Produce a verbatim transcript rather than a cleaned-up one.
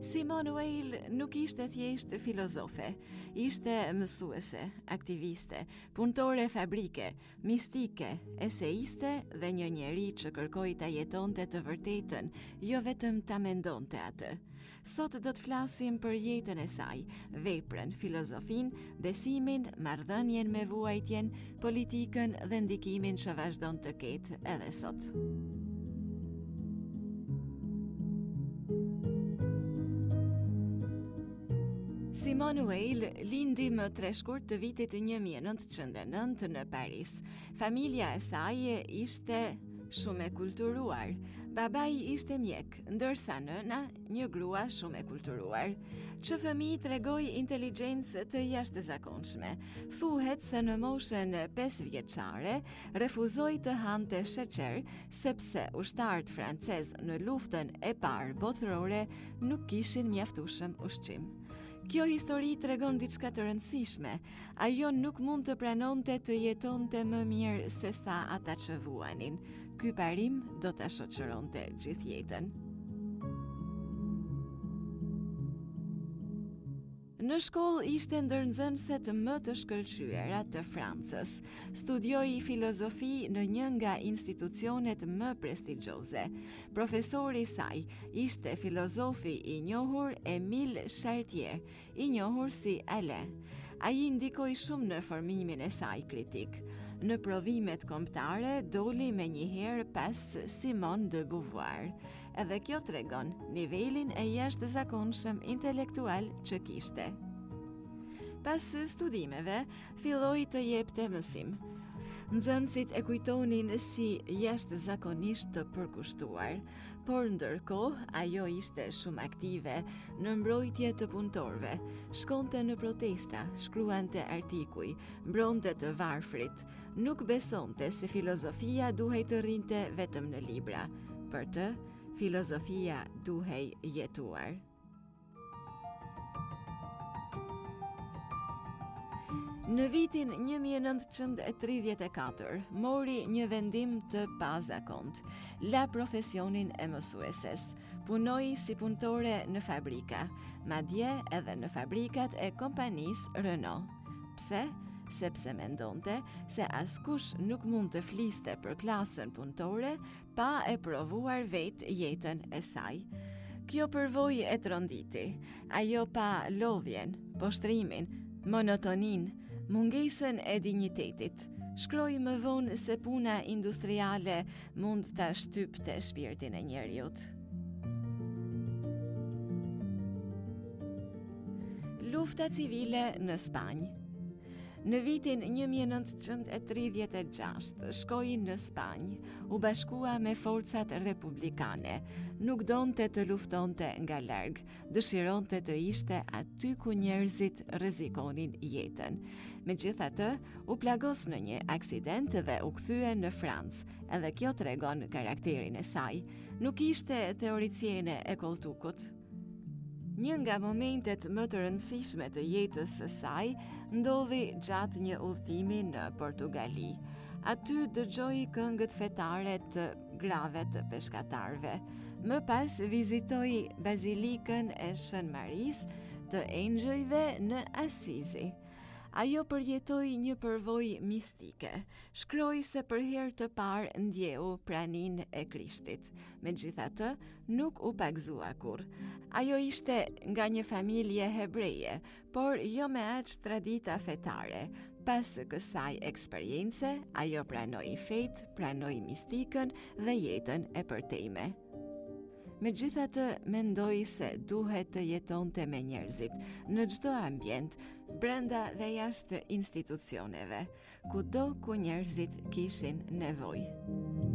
Simone Weil nuk ishte thjesht filozofe, ishte mësuese, aktiviste, punëtore fabrike, mistike, eseiste dhe një njeri që kërkoi ta jetonte të vërtetën, jo vetëm ta mendonte atë. Sot do të flasim për jetën e saj, veprën, filozofin, besimin, marrëdhënien me vuajtjen, politikën dhe ndikimin që vazhdon të ketë edhe sot. Simone Weil lindi më tre shkurt të vitit një mijë e nëntëqind e nëntë në Paris. Familja e saj ishte shumë e kulturuar. Babai ishte mjek, ndërsa nëna një grua shumë e kulturuar. Që fëmijë tregoi inteligjencë të jashtëzakonshme. Thuhet se në moshën pesë vjeçare refuzoi të hante sheqer sepse ushtarët francezë në luftën e parë botërore nuk kishin mjaftueshëm ushqim. Kjo histori tregon diçka të rëndësishme. Ajo nuk mund të pranonte të jetonte më mirë se sa ata që vuanin. Ky parim do ta shoqëronte gjithë jetën. Në shkollë ishte ndër nxënëset më të shkëlqyera të Francës. Studioi filozofi në një nga institucionet më prestigjioze. Profesori i saj ishte filozofi i njohur Émile Chartier, i njohur si Alain. Ai ndikoi shumë në formimin e saj kritik. Në provimet kombëtare doli menjëherë pas Simone de Beauvoir. Edhe kjo tregon nivelin e jashtëzakonshëm intelektual që kishte. Pas studimeve, filloi të jepte mësim. Nxënësit e kujtonin si jashtëzakonisht të përkushtuar, por ndërkohë ajo ishte shumë aktive në mbrojtje të punëtorëve, shkonte në protesta, shkruante artikuj, mbronte të varfrit, nuk besonte se filozofia duhej të rrinte vetëm në libra. Për të, filozofia duhej jetuar. Në vitin një mijë e nëntëqind e tridhjetë e katër, mori një vendim të pazakont. La profesionin e mësueses. Punoi si punëtore në fabrika, madje edhe në fabrikat e kompanisë Renault. Pse? Sepse mendonte se askush nuk mund të fliste për klasën punëtore pa e provuar vetë jetën e saj. Kjo përvojë e tronditi. Ajo pa lodhjen, poshtrimin, monotonin, mungesën e dinjitetit. Shkroi më vonë se puna industriale mund ta shtypte shpirtin e njeriut. Lufta civile në Spanjë. Në vitin një mijë e nëntëqind e tridhjetë e gjashtë shkoi në Spanjë, u bashkua me forcat republikane, nuk donte të luftonte nga larg, dëshironte të ishte aty ku njerëzit rrezikonin jetën. Megjithatë, u plagos në një aksident dhe u kthye në Francë, edhe kjo tregon karakterin e saj. Nuk ishte teoriciene e koltukut. Një nga momentet më të rëndësishme të jetës së saj ndodhi gjatë një udhëtimi në Portugali. Aty dëgjoi këngët fetare të grave të peshkatarëve. Më pas vizitoi bazilikën e Shën Maris të Engjëjve në Asizi. Ajo përjetoi një përvojë mistike. Shkroi se për herë të parë ndjeu praninë e Krishtit. Megjithatë, nuk u pagëzua kurrë. Ajo ishte nga një familje hebreje, por jo me aq tradita fetare. Pas kësaj eksperience, ajo pranoi fetë, pranoi mistikën dhe jetën e përtejme. Megjithatë, mendoi se duhet të jetonte me njerëzit në çdo ambient, brenda dhe jashtë institucioneve, kudo ku njerëzit kishin nevojë.